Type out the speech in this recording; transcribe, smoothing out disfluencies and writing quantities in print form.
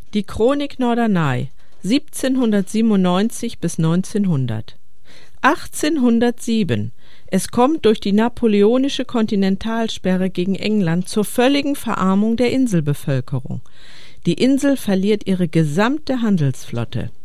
Die Chronik Norderney, 1797 bis 1900. 1807. Es kommt durch die napoleonische Kontinentalsperre gegen England zur völligen Verarmung der Inselbevölkerung. Die Insel verliert ihre gesamte Handelsflotte.